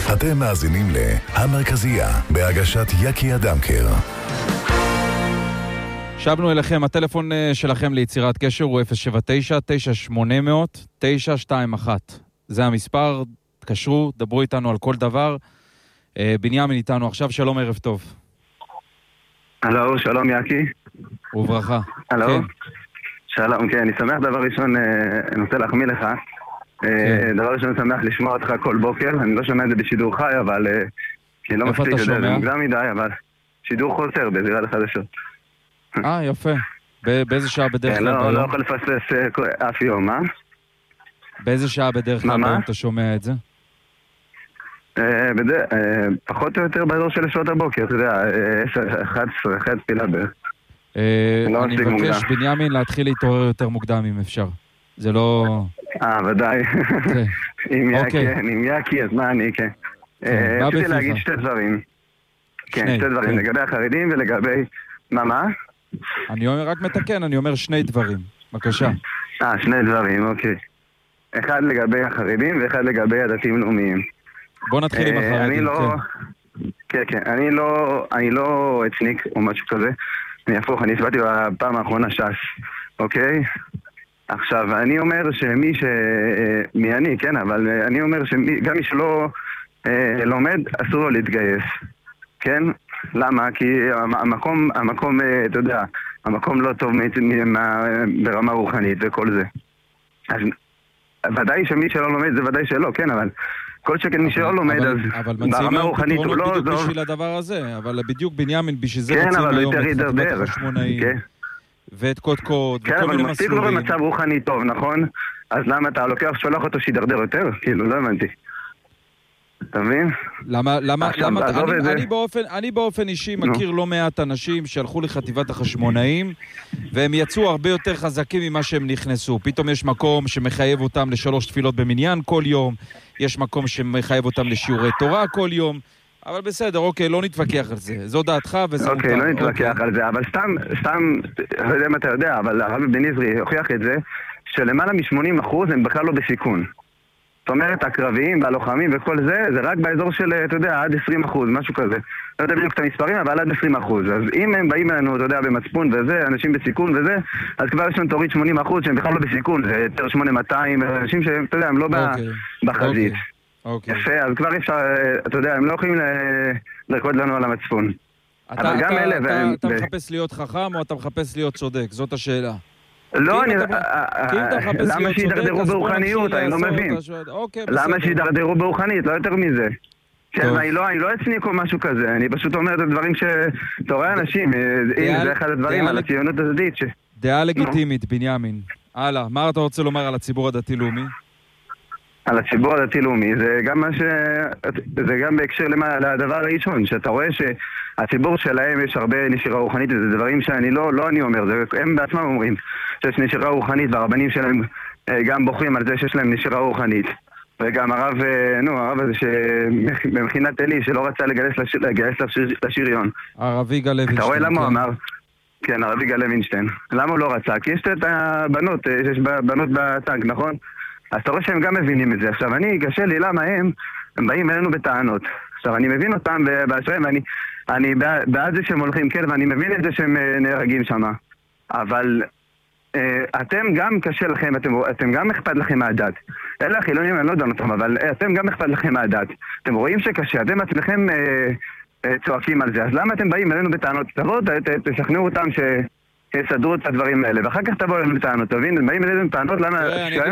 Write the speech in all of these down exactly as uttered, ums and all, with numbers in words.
אתם מאזינים להמרכזייה, בהגשת יקי אדמקר. שבנו אליכם, הטלפון שלכם ליצירת קשר הוא אפס שבע תשע תשע שמונה אפס אפס תשע שתיים אחת. זה המספר, תקשרו, דברו איתנו על כל דבר. בנימין איתנו עכשיו, שלום, ערב טוב. הלו, שלום יקי. וברכה. הלו. כן. שלום, כן, אני שמח דבר ראשון, אני רוצה להחמיא לך. כן. דבר ראשון, אני שמח לשמוע אותך כל בוקר, אני לא שומע את זה בשידור חי, אבל כי לא מספיק את זה, זה מוקדם מדי, אבל שידור חוזר בזירה לחדשות. אה, יפה. באיזה שעה בדרך כלל ביום? לא, לא יכול לפספס אף יום, אה? באיזה שעה בדרך כלל ביום אתה שומע את זה? פחות או יותר באזור של שעות הבוקר, אתה יודע, עשר, אחת עשרה, אחת תפילה בערך. אני מבקש, בנימין, להתחיל להתעורר יותר מוקדם אם אפשר. זה לא... אה, ודאי. עם יקי, עם יקי, אז מה אני, כן. רציתי להגיד שתי דברים. כן, שתי דברים, לגבי החרדים ולגבי... מה, מה? אני רק מתקן, אני אומר שני דברים. בבקשה. אה, שני דברים, אוקיי. אחד לגבי החרדים ואחד לגבי הדתיים לאומיים. בוא נתחיל עם החרדים, אני לא... כן, כן, אני לא... אני לא אצניק או משהו כזה. אני הפוך, אני הסבאתי בפעם האחרונה ש"ס, אוקיי? עכשיו, אני אומר שמי ש... מי אני, כן, אבל אני אומר שגם מי שלא אה, לומד, אסור לו להתגייס, כן? למה? כי המקום, המקום, אתה יודע, המקום לא טוב ברמה רוחנית וכל זה. אז ודאי שמי שלא לומד זה ודאי שלא, כן, אבל כל שכן מי שלא לומד, אז ברמה רוחנית הוא לא... אבל בדיוק בשביל הדבר הזה, אבל בדיוק בנימין, בשביל זה מוצאים היום את חטיבת החשמונאים, ואת קודקוד, כן, אבל מספיק לו במצב רוחני טוב, נכון? אז למה אתה לוקח שולח אותו שידרדר יותר? כאילו, לא הבנתי. אתה מבין? למה, למה, למה, אני, אני באופן, אני באופן אישי מכיר לא מעט אנשים שהלכו לחטיבת החשמונאים, והם יצאו הרבה יותר חזקים ממה שהם נכנסו. פתאום יש מקום שמחייב אותם לשלוש תפילות במניין כל יום, יש מקום שמחייב אותם לשיעורי תורה כל יום, אבל בסדר, אוקיי, לא נתווכח על זה. זו דעתך וזה אוקיי, לא נתווכח על זה, אבל סתם, סתם, לא יודע אם אתה יודע, אבל הרב בן עזרי הוכיח את זה, שלמעלה מ-שמונים אחוז הם בכלל לא בסיכון. זאת אומרת, הקרביים והלוחמים וכל זה, זה רק באזור של, אתה יודע, עד עשרים אחוז, משהו כזה. לא יודע בדיוק את המספרים, אבל עד עשרים אחוז. אז אם הם באים אלינו, אתה יודע, במצפון וזה, אנשים בסיכון וזה, אז כבר יש לנו תוריד שמונים אחוז שהם בכלל לא בסיכון, זה יותר שמונה מאתיים, אנשים שהם, אתה יודע, הם לא בחזית. יפה, אז כבר אפשר, אתה יודע, הם לא יכולים לרקוד לנו על המצפון. אתה מחפש להיות חכם או אתה מחפש להיות צודק? זאת השאלה. לא, אני... למה שידרדרו ברוחניות? אני לא מבין. למה שידרדרו ברוחנית? לא יותר מזה. כן, אני לא אצניק או משהו כזה. אני פשוט אומר את הדברים שאתה רואה אנשים. הנה, זה אחד הדברים על הציונות הדתית. דעה לגיטימית, בנימין. הלאה, מה אתה רוצה לומר על הציבור הדתי-לאומי? על הציבור הדתי-לאומי, זה גם מה ש... זה גם בהקשר לדבר הראשון, שאתה רואה שהציבור שלהם יש הרבה נשירה רוחנית, וזה דברים שאני לא, לא אני אומר, זה, הם בעצמם אומרים שיש נשירה רוחנית, והרבנים שלהם גם בוחרים על זה שיש להם נשירה רוחנית. וגם הרב, נו, הרב הזה שבמכינת אלי, שלא רצה לגייס, לשיר, לגייס לשיר, לשיריון. הרב יגאל לוינשטיין. אתה רואה למה הוא אמר? כן, הרב יגאל לוינשטיין. למה הוא לא רצה? כי יש את הבנות, יש בנות בטנק, נכון? אז אתה רואה שהם גם מבינים את זה. עכשיו, אני, קשה לי למה הם, הם באים אלינו בטענות. עכשיו, אני מבין אותם באשריהם, ואני אני בעד זה שהם הולכים, כן, ואני מבין את זה שהם נהרגים שם. אבל אה, אתם גם קשה לכם, אתם, אתם גם אכפת לכם מהדת. אלה החילונים, אני לא יודע אותם, אבל אתם גם אכפת לכם מהדת. אתם רואים שקשה, אתם עצמכם אה, אה, צועקים על זה. אז למה אתם באים אלינו בטענות? תבואו, תשכנעו אותם ש... יסדרו את הדברים האלה, ואחר כך תבואו אלינו בטענות, תבין, הם באים אלינו בטענות, למה...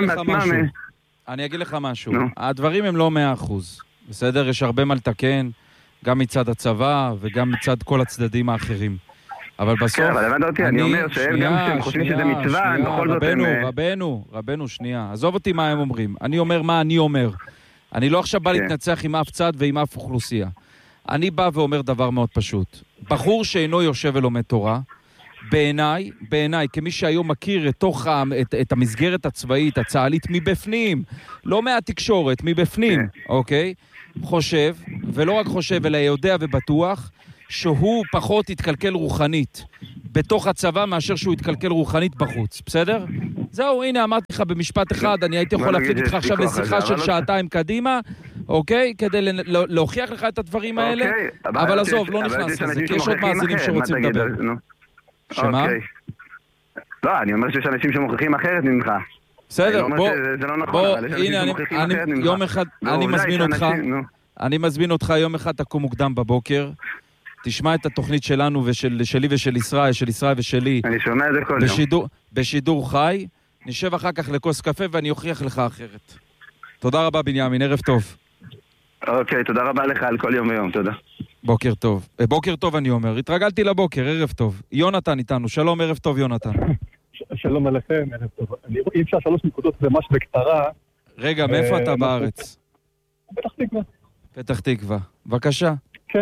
אני אגיד לך משהו, הדברים הם לא מאה אחוז, בסדר? יש הרבה מה לתקן, גם מצד הצבא וגם מצד כל הצדדים האחרים. אבל בסוף... כן, אבל הבנת אותי, אני אומר שהם גם שהם חושבים שזה מצווה, בכל זאת הם... רבנו, רבנו, רבנו, שנייה. עזוב אותי מה הם אומרים. אני אומר מה אני אומר. אני לא עכשיו בא להתנצח עם אף צד ועם אף אוכלוסייה. אני בא ואומר דבר מאוד פשוט. בחור שאינו יושב ולומד תורה, בעיניי, בעיניי, כמי שהיום מכיר את, תוך, את, את המסגרת הצבאית, הצהלית, מבפנים, לא מהתקשורת, מבפנים, אוקיי? חושב, ולא רק חושב, אלא יודע ובטוח, שהוא פחות יתקלקל רוחנית בתוך הצבא מאשר שהוא יתקלקל רוחנית בחוץ, בסדר? זהו, הנה, אמרתי לך במשפט אחד, אני הייתי יכול להפליט איתך עכשיו לשיחה של שעתיים קדימה, אוקיי? כדי להוכיח לך את הדברים האלה, אבל עזוב, לא נכנס לזה, כי יש עוד מאזינים שרוצים לדבר. שמה? לא, אני אומר שיש אנשים שמוכיחים אחרת ממך. בסדר, בוא, בוא, הנה, יום אחד, אני מזמין אותך, אני מזמין אותך יום אחד תקום מוקדם בבוקר, תשמע את התוכנית שלנו ושלי ושל ישראל, של ישראל ושלי. אני שומע את זה כל יום. בשידור חי, נשב אחר כך לכוס קפה ואני אוכיח לך אחרת. תודה רבה בנימין, ערב טוב. אוקיי, תודה רבה לך על כל יום ויום, תודה. בוקר טוב. בוקר טוב אני אומר, התרגלתי לבוקר, ערב טוב. יונתן איתנו, שלום, ערב טוב יונתן. שלום עליכם, ערב טוב. אי אפשר שלוש נקודות ממש בקצרה. רגע, מאיפה אתה בארץ? פתח תקווה. פתח תקווה, בבקשה. כן.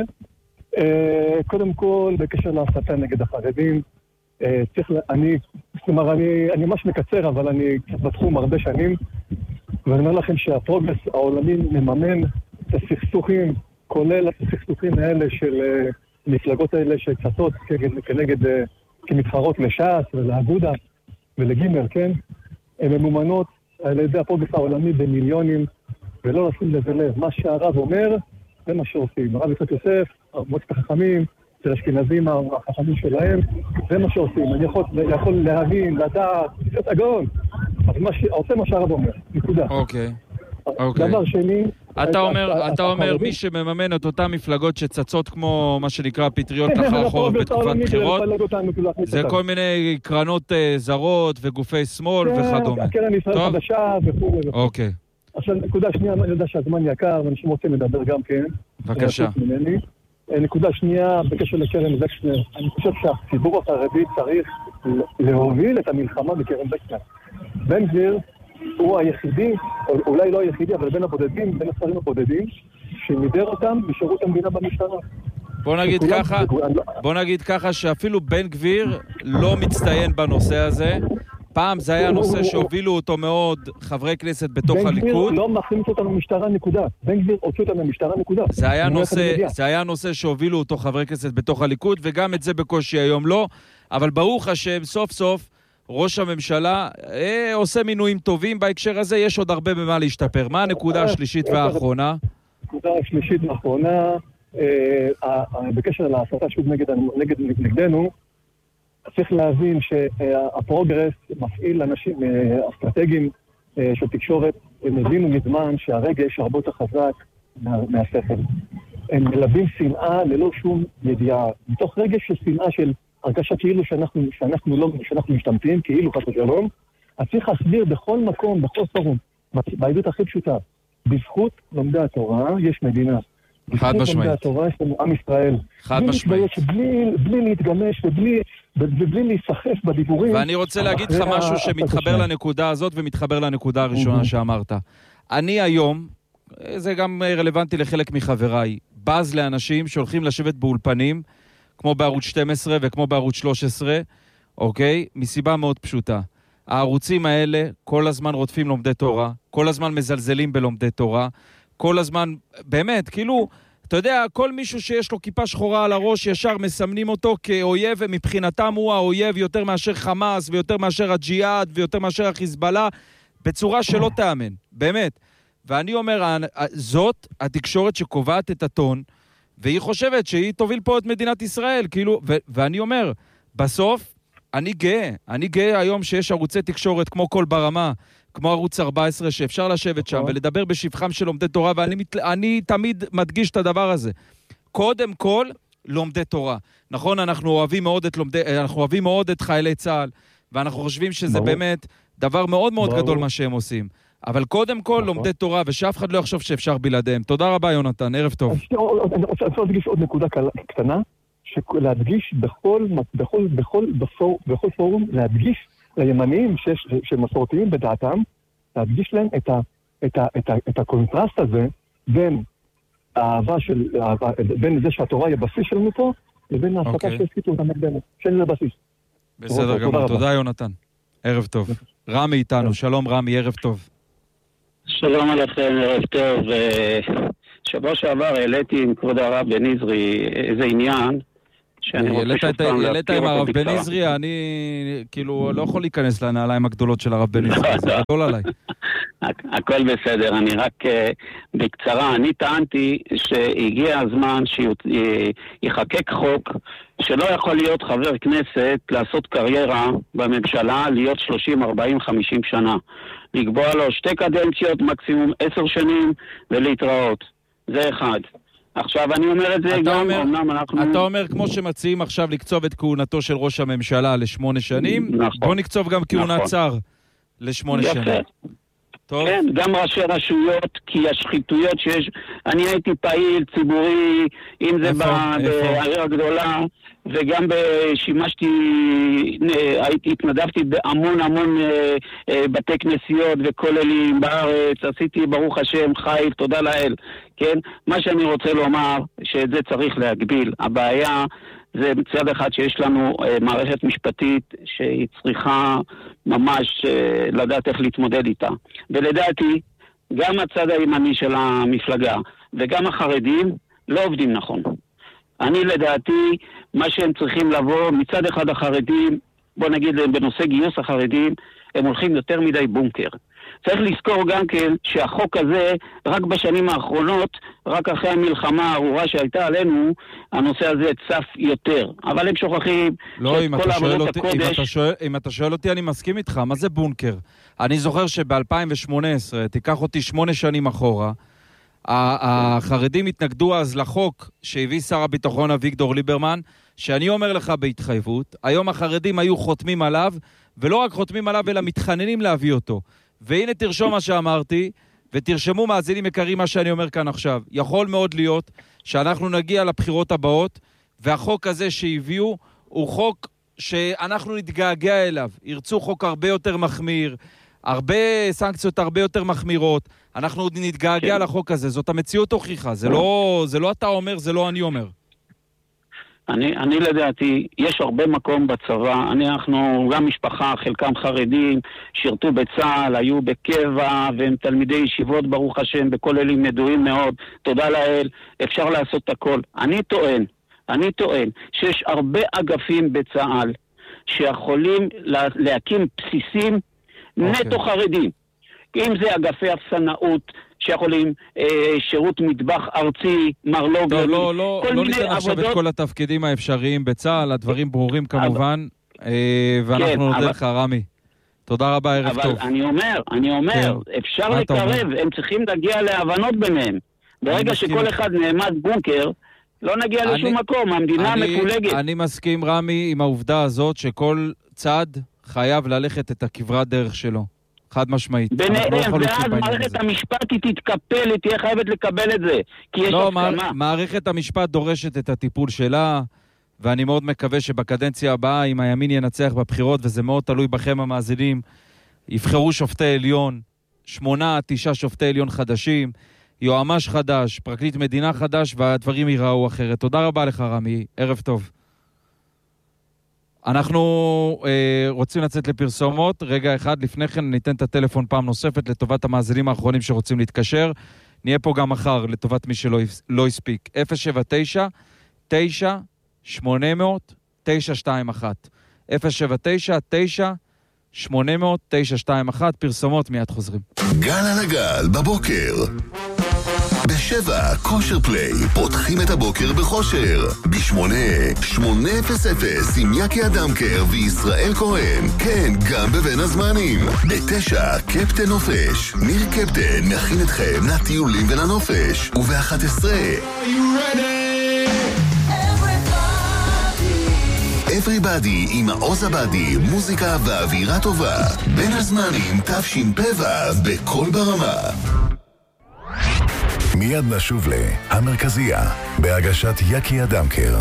קודם כל, בקשר להסתה נגד החרדים, צריך, אני, זאת אומרת, אני, אני ממש מקצר, אבל אני בתחום הרבה שנים, ואני אומר לכם שהפרוגרס העולמי מממן את הסכסוכים, כולל הסכסוכים האלה של מפלגות האלה שצצות כנגד, כמתחרות לש"ס ולאגודה ולגימל, כן? הן ממומנות על ידי הפרוגרס העולמי במיליונים, ולא לשים לזה לב. מה שהרב אומר, זה מה שעושים. הרב יצחק יוסף, מועצת החכמים, של אשכנזים החכמים שלהם, זה מה שעושים. אני יכול, יכול להבין, לדעת, להיות הגאון. אבל מה ש... עושה מה שהרב אומר, נקודה. אוקיי. אוקיי. דבר שני... אתה אומר, אתה אומר, מי שמממן את אותן מפלגות שצצות כמו מה שנקרא פטריות לאחר חורף בתקופת בחירות, זה כל מיני קרנות זרות וגופי שמאל וכדומה. הקרן ישראל חדשה וכו'. אוקיי. עכשיו, נקודה שנייה, אני יודע שהזמן יקר, ואנשים רוצים לדבר גם כן. בבקשה. נקודה שנייה, בקשר לקרן וקסנר, אני חושב שהציבור החרדי צריך להוביל את המלחמה בקרן וקסנר. בן גביר הוא היחידי, או אולי לא היחידי, אבל בין הבודדים, בין השרים הבודדים, שמידר אותם בשירות המדינה במשטרה. בוא נגיד ככה, בוא נגיד ככה שאפילו בן גביר לא מצטיין בנושא הזה. פעם זה היה נושא שהובילו אותו מאוד חברי כנסת בתוך הליכוד. בן גביר לא מכניס אותנו משטרה נקודה. בן גביר הוציא אותנו משטרה נקודה. זה היה נושא, זה היה נושא שהובילו אותו חברי כנסת בתוך הליכוד, וגם את זה בקושי היום לא. אבל ברוך השם, סוף סוף, ראש הממשלה אה, עושה מינויים טובים בהקשר הזה, יש עוד הרבה במה להשתפר. מה הנקודה השלישית והאחרונה? הנקודה השלישית והאחרונה, בקשר להסתה שוב נגדנו, צריך להבין שהפרוגרס מפעיל אנשים אסטרטגיים של תקשורת, הם הבינו מזמן שהרגש הרבה יותר חזק מהשכל. הם מלבים שנאה ללא שום ידיעה. מתוך רגש של שנאה של הרגשה כאילו שאנחנו, שאנחנו לא, שאנחנו משתמטים, כאילו חס ושלום, אז צריך להסביר בכל מקום, בכל פורום, בעדות הכי פשוטה, בזכות לומדי התורה יש מדינה. חד משמעית. התורה יש לנו עם ישראל. חד משמעית. בלי, בלי להתגמש ובלי, ובלי להיסחף בדיבורים. ואני רוצה להגיד לך משהו שמתחבר לנקודה הזאת ומתחבר לנקודה הראשונה שאמרת. אני היום, זה גם רלוונטי לחלק מחבריי, בז לאנשים שהולכים לשבת באולפנים, כמו בערוץ שתים עשרה וכמו בערוץ שלוש עשרה, אוקיי? מסיבה מאוד פשוטה. הערוצים האלה כל הזמן רודפים לומדי תורה, כל הזמן מזלזלים בלומדי תורה, כל הזמן, באמת, כאילו, אתה יודע, כל מישהו שיש לו כיפה שחורה על הראש, ישר מסמנים אותו כאויב, ומבחינתם הוא האויב יותר מאשר חמאס, ויותר מאשר הג'יהאד, ויותר מאשר החיזבאללה, בצורה שלא תאמן, באמת. ואני אומר, זאת התקשורת שקובעת את הטון, והיא חושבת שהיא תוביל פה את מדינת ישראל, כאילו, ו- ואני אומר, בסוף, אני גאה, אני גאה היום שיש ערוצי תקשורת כמו כל ברמה, כמו ערוץ ארבע עשרה, שאפשר לשבת שם ולדבר בשבחם של לומדי תורה, ואני מת... אני תמיד מדגיש את הדבר הזה. קודם כל, לומדי תורה. נכון, אנחנו אוהבים מאוד את לומדי, אנחנו אוהבים מאוד את חיילי צה"ל, ואנחנו חושבים שזה ברור. באמת דבר מאוד מאוד ברור. גדול מה שהם עושים. אבל קודם כל, נכון. לומדי תורה, ושאף אחד לא יחשוב שאפשר בלעדיהם. תודה רבה, יונתן, ערב טוב. אני רוצה להדגיש עוד נקודה קטנה, להדגיש בכל, בכל, בכל, בכל, בכל פורום, להדגיש לימניים שמסורתיים בדעתם, להדגיש להם את, ה, את, ה, את, ה, את הקונטרסט הזה בין האהבה של, האהבה, בין זה שהתורה היא הבסיס שלנו פה, לבין ההסתה okay. שהסכיתו אותם נגדנו, שאין זה בסיס. בסדר גמור, תודה, תודה יונתן. ערב טוב. רמי איתנו, שלום רמי, ערב טוב. שלום עליכם, ערב טוב. שבוע שעבר העליתי עם כבוד הרב בניזרי איזה עניין, שאני רוצה שוב פעם להזכיר עם אותו הרב בן בקצרה. עזריה, אני כאילו לא יכול להיכנס לנעליים הגדולות של הרב בן עזריה, זה גדול עליי. הכל בסדר, אני רק uh, בקצרה, אני טענתי שהגיע הזמן שיחקק חוק שלא יכול להיות חבר כנסת לעשות קריירה בממשלה, להיות שלושים, ארבעים, חמישים שנה. לקבוע לו שתי קדנציות, מקסימום עשר שנים, ולהתראות. זה אחד. עכשיו אני אומר את זה גם, אומר, אומנם אנחנו... אתה אומר כמו שמציעים עכשיו לקצוב את כהונתו של ראש הממשלה לשמונה שנים, נכון. בוא נקצוב גם כהונת נכון. שר לשמונה יפה. שנים. טוב. כן, גם ראשי רשויות, כי השחיתויות שיש, אני הייתי פעיל ציבורי, אם זה איפה? איפה? בעיר הגדולה, וגם שימשתי, הייתי, התנדבתי בהמון המון אה, אה, בתי כנסיות וכוללים בארץ, עשיתי ברוך השם חיל, תודה לאל, כן? מה שאני רוצה לומר, שאת זה צריך להגביל. הבעיה זה מצד אחד שיש לנו אה, מערכת משפטית שהיא צריכה ממש אה, לדעת איך להתמודד איתה. ולדעתי, גם הצד הימני של המפלגה וגם החרדים לא עובדים נכון. אני לדעתי, מה שהם צריכים לבוא, מצד אחד החרדים, בוא נגיד בנושא גיוס החרדים, הם הולכים יותר מדי בונקר. צריך לזכור גם כן שהחוק הזה, רק בשנים האחרונות, רק אחרי המלחמה הארורה שהייתה עלינו, הנושא הזה צף יותר. אבל הם שוכחים לא, אם שכל אתה, שואל עבודת אותי, אם, הקודש... אתה שואל, אם אתה שואל אותי, אני מסכים איתך. מה זה בונקר? אני זוכר שב-אלפיים שמונה עשרה, תיקח אותי שמונה שנים אחורה, החרדים התנגדו אז לחוק שהביא שר הביטחון אביגדור ליברמן, שאני אומר לך בהתחייבות, היום החרדים היו חותמים עליו, ולא רק חותמים עליו, אלא מתחננים להביא אותו. והנה תרשום מה שאמרתי, ותרשמו מאזינים יקרים מה שאני אומר כאן עכשיו. יכול מאוד להיות שאנחנו נגיע לבחירות הבאות, והחוק הזה שהביאו הוא חוק שאנחנו נתגעגע אליו. ירצו חוק הרבה יותר מחמיר, הרבה סנקציות הרבה יותר מחמירות. אנחנו עוד נתגעגע לחוק הזה. זאת המציאות הוכיחה. זה לא, זה לא אתה אומר, זה לא אני אומר. אני, אני לדעתי, יש הרבה מקום בצבא, אני, אנחנו גם משפחה, חלקם חרדים, שירתו בצה"ל, היו בקבע, והם תלמידי ישיבות, ברוך השם, בכוללים ידועים מאוד, תודה לאל, אפשר לעשות את הכל. אני טוען, אני טוען, שיש הרבה אגפים בצה"ל, שיכולים לה, להקים בסיסים נטו חרדים. אם זה אגפי אפסנאות, שיכולים אה, שירות מטבח ארצי, מרלוג, טוב, לא, לא, לא ניתן עכשיו עבודות... את כל התפקידים האפשריים בצה"ל, הדברים ברורים כמובן, אבל... אה, ואנחנו כן, נודה אבל... לך, רמי. תודה רבה, ערב אבל טוב. אבל אני אומר, אני אומר, כן. אפשר לקרב, הם צריכים להגיע להבנות ביניהם. ברגע שכל אחד נעמד בונקר, לא נגיע אני, לשום מקום, המדינה אני, מפולגת. אני מסכים, רמי, עם העובדה הזאת שכל צד חייב ללכת את הכברת דרך שלו. חד משמעית. ביניהם, ואז מערכת המשפט היא תתקפל, היא תהיה חייבת לקבל את זה, כי יש לא, הסכמה. מערכת המשפט דורשת את הטיפול שלה, ואני מאוד מקווה שבקדנציה הבאה, אם הימין ינצח בבחירות, וזה מאוד תלוי בכם המאזינים, יבחרו שופטי עליון, שמונה, תשעה שופטי עליון חדשים, יועמ"ש חדש, פרקליט מדינה חדש, והדברים ייראו אחרת. תודה רבה לך, רמי. ערב טוב. אנחנו אה, רוצים לצאת לפרסומות. רגע אחד, לפני כן ניתן את הטלפון פעם נוספת לטובת המאזינים האחרונים שרוצים להתקשר. נהיה פה גם מחר לטובת מי שלא לא הספיק. אפס שבע תשע תשע שמונה אפס אפס תשע שתיים אחת. אפס שבע תשע תשע שמונה אפס אפס תשע שתיים אחת. פרסומות מיד חוזרים. גל על הגל בבוקר. בשבע, כושר פליי, פותחים את הבוקר בכושר. בשמונה, שמונה אפס אפס, עם יקי אדמקר וישראל כהן. כן, גם בבין הזמנים. בתשע, קפטן נופש. ניר קפטן מכין אתכם לטיולים ולנופש. ובאחת עשרה, Everybody עם העוז הבאדי, מוזיקה ואווירה טובה. בין הזמנים, תשפ"ו, בכל ברמה. מיד נשוב להמרכזייה, בהגשת יקי אדמקר.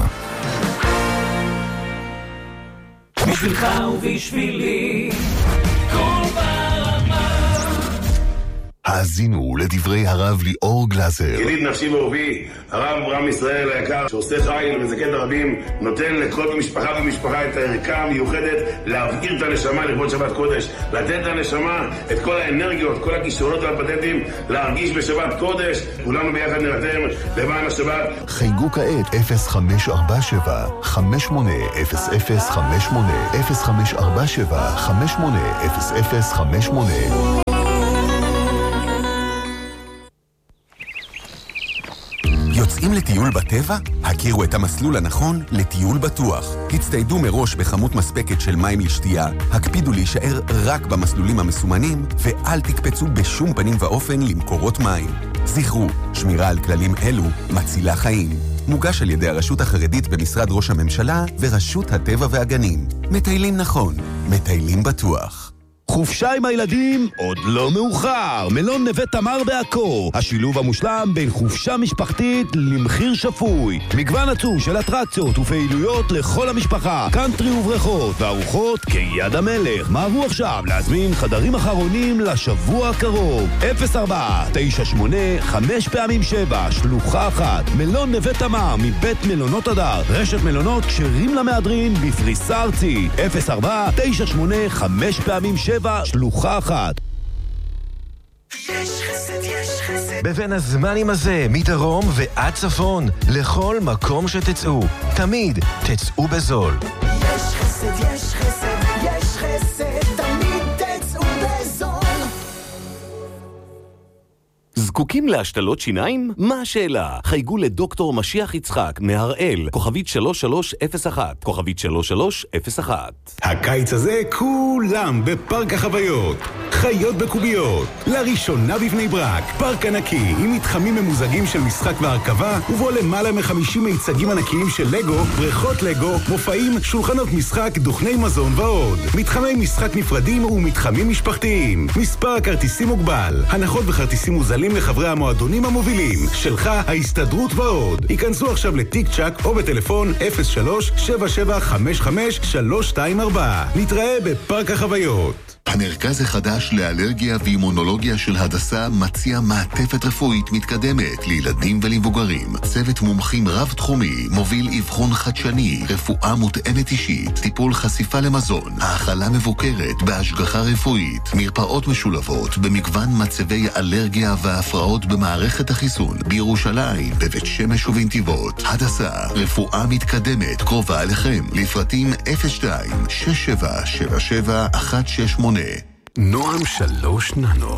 בשבילך ובשבילי, כל ברמה. האזינו לדברי הרב ליאור גלזר. ידיד נפשי ואהובי, הרב אברהם ישראל היקר, שעושה חיל ומזכה את הרבים, נותן לכל משפחה ומשפחה את הערכה המיוחדת להבעיר את הנשמה לכבוד שבת קודש, לתת לנשמה את כל האנרגיות, כל הכישרונות והפטנטים, להרגיש בשבת קודש. כולנו ביחד נרתם למען השבת. חייגו כעת אפס חמש ארבע שבע חמש שמונה אפס אפס חמש שמונה אפס חמש ארבע שבע חמש שמונה אפס אפס חמש שמונה. יוצאים לטיול בטבע? הכירו את המסלול הנכון לטיול בטוח. הצטיידו מראש בכמות מספקת של מים לשתייה, הקפידו להישאר רק במסלולים המסומנים, ואל תקפצו בשום פנים ואופן למקורות מים. זכרו, שמירה על כללים אלו מצילה חיים. מוגש על ידי הרשות החרדית במשרד ראש הממשלה ורשות הטבע והגנים. מטיילים נכון, מטיילים בטוח. חופשה עם הילדים עוד לא מאוחר. מלון נווה תמר בעכו, השילוב המושלם בין חופשה משפחתית למחיר שפוי. מגוון עצום של אטרקציות ופעילויות לכל המשפחה, קאנטרי ובריכות וארוחות כיד המלך. מהרו עכשיו להזמין חדרים אחרונים לשבוע הקרוב. אפס ארבע תשע שמונה חמש פעמים שבע שלוחה אחת. מלון נווה תמר מבית מלונות הדר, רשת מלונות כשרים למהדרין בפריסה ארצית. אפס ארבע תשע שמונה חמש פעמים שבע שלוחה אחת. יש חסד, יש חסד. בבין הזמנים הזה, מדרום ועד צפון, לכל מקום שתצאו, תמיד תצאו בזול. יש חסד, יש חסד, יש חסד, תמיד תצאו בזול. זקוקים להשתלות שיניים? מה השאלה? חייגו לדוקטור משיח יצחק מהראל, כוכבית שלוש שלוש אפס אחת, כוכבית שלוש שלוש אפס אחת. הקיץ הזה כולם בפארק החוויות. חיות בקוביות. לראשונה בבני ברק, פארק ענקי עם מתחמים ממוזגים של משחק והרכבה, ובו למעלה מ-חמישים מיצגים ענקיים של לגו, בריכות לגו, מופעים, שולחנות משחק, דוכני מזון ועוד. מתחמי משחק נפרדים ומתחמים משפחתיים. מספר הכרטיסים מוגבל. הנחות וכרטיסים מוזלים לחברי המועדונים המובילים. שלך, ההסתדרות ועוד. היכנסו עכשיו לטיק צ'ק או בטלפון אפס שלוש שבע שבע חמש חמש שלוש שתיים ארבע. נתראה בפארק החוויות. המרכז החדש לאלרגיה ואימונולוגיה של הדסה מציע מעטפת רפואית מתקדמת לילדים ולמבוגרים. צוות מומחים רב-תחומי מוביל אבחון חדשני, רפואה מותאמת אישית, טיפול חשיפה למזון, האכלה מבוקרת בהשגחה רפואית, מרפאות משולבות במגוון מצבי אלרגיה והפרעות במערכת החיסון, בירושלים, בבית שמש ובנתיבות. הדסה, רפואה מתקדמת קרובה אליכם. לפרטים אפס שתיים שש שבע שבע שבע אחת שש שמונה. נועם שלוש ננו.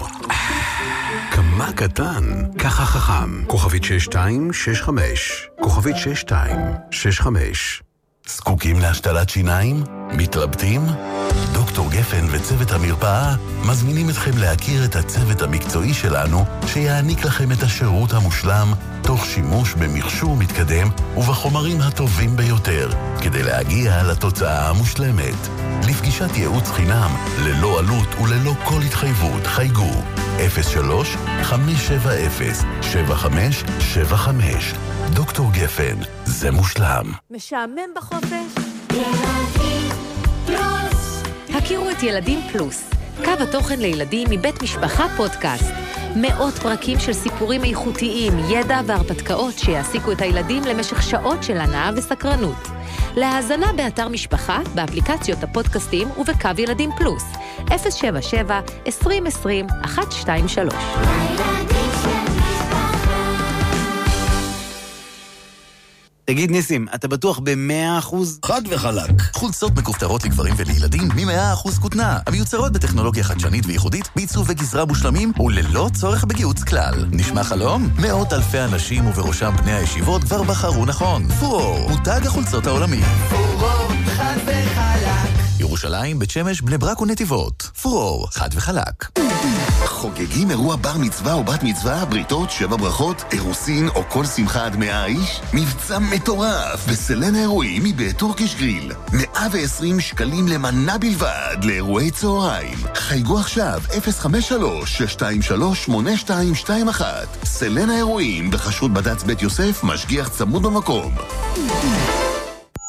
כמה קטן, ככה חכם. כוכבית שש שתיים שש חמש. כוכבית שש שתיים שש חמש. זקוקים להשתלת שיניים? מתלבטים? דוקטור גפן וצוות המרפאה מזמינים אתכם להכיר את הצוות המקצועי שלנו שיעניק לכם את השירות המושלם תוך שימוש במכשור מתקדם ובחומרים הטובים ביותר כדי להגיע לתוצאה המושלמת. לפגישת ייעוץ חינם ללא עלות וללא כל התחייבות חייגו אפס שלוש חמש שבע אפס שבע חמש שבע חמש. דוקטור גפן, זה מושלם. משעמם בחופש? ילדים פלוס. הכירו את ילדים פלוס, קו התוכן לילדים מבית משפחה פודקאסט. מאות פרקים של סיפורים איכותיים, ידע והרפתקאות שיעסיקו את הילדים למשך שעות של הנאה וסקרנות. להאזנה באתר משפחה, באפליקציות הפודקאסטים ובקו ילדים פלוס. אפס שבע שבע עשרים עשרים אחת שתיים שלוש. תגיד ניסים, אתה בטוח ב-מאה אחוז? חד וחלק. חולצות מכופתרות לגברים ולילדים מ-מאה אחוז כותנה. המיוצרות בטכנולוגיה חדשנית וייחודית, בעיצוב וגזרה מושלמים וללא צורך בגיוץ כלל. נשמע חלום? מאות אלפי אנשים ובראשם בני הישיבות כבר בחרו נכון. פורור, מותג החולצות העולמי. פורור, חד וחלק. ירושלים, בית שמש, בני ברק ונתיבות. פורור, חד וחלק. חוגגים אירוע בר מצווה או בת מצווה, בריתות, שבע ברכות, אירוסין או כל שמחה עד מאה איש? מבצע מטורף בסלנה אירועים מבית טורקיש גריל. מאה ועשרים שקלים למנה בלבד לאירועי צהריים. חייגו עכשיו אפס חמש שלוש שש שתיים שלוש שמונה שתיים שתיים אחת. סלנה אירועים בחשרות בד"ץ בית יוסף, משגיח צמוד במקום.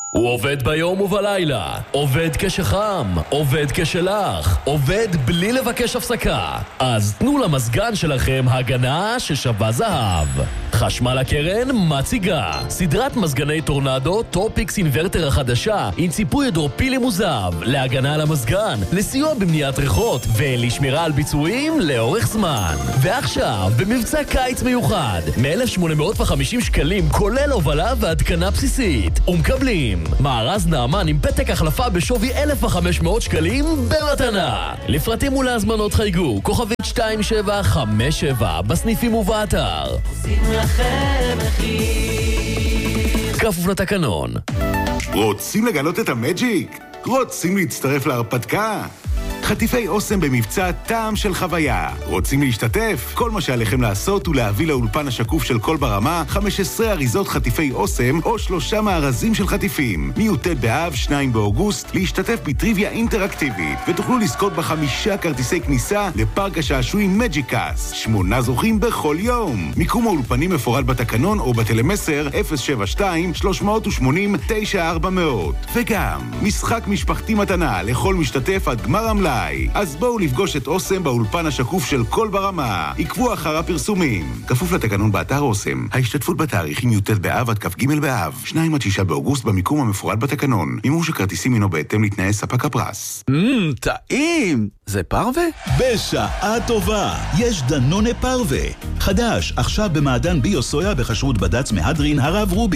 הוא עובד ביום ובלילה, עובד כשחם, עובד כשלח, עובד בלי לבקש הפסקה. אז תנו למזגן שלכם הגנה ששווה זהב. חשמל הקרן מציגה סדרת מזגני טורנדו טופיקס אינברטר החדשה עם ציפוי הידרופילי מוזב להגנה על המזגן, לסיוע במניעת ריחות ולשמירה על ביצועים לאורך זמן. ועכשיו במבצע קיץ מיוחד מ-אלף שמונה מאות וחמישים שקלים כולל הובלה והתקנה בסיסית, ומקבלים מארז נעמן עם פתק החלפה בשווי אלף וחמש מאות שקלים במתנה. לפרטים ולהזמנות חייגו כוכבית שתיים שבע חמש שבע בסניפים ובאתר. עושים לכם מחיר כפוף לתקנון. רוצים לגלות את המג'יק? רוצים להצטרף להרפתקה? חטיפי אוסם במבצע טעם של חוויה. רוצים להשתתף? כל מה שעליכם לעשות הוא להביא לאולפן השקוף של כל ברמה חמש עשרה אריזות חטיפי אוסם או שלושה מארזים של חטיפים. מיוטט באב, שניים באוגוסט, להשתתף בטריוויה אינטראקטיבית, ותוכלו לזכות בחמישה כרטיסי כניסה לפארק השעשועים מג'יקס. שמונה זוכים בכל יום. מיקום האולפנים מפורט בתקנון או בטלמסר אפס שבע שתיים שלוש שמונים תשע ארבע מאות. וגם משחק משפחתי מתנה לכל משתתף עד גמר המלאי. אז בואו לפגוש את אוסם באולפן השקוף של כל ברמה. עקבו אחר הפרסומים. כפוף לתקנון באתר אוסם. ההשתתפות בתאריכים י"ט באב עד כ"ג באב. שניים עד שישה באוגוסט במיקום המפורט בתקנון. מימוש הכרטיסים הינו בהתאם לתנאי ספק הפרס. מmm, טעים. זה פרווה? בשעה טובה. יש דנונה פרווה. חדש, עכשיו במעדן ביו סויה בחשרות בד"ץ מהדרין הרב רובי.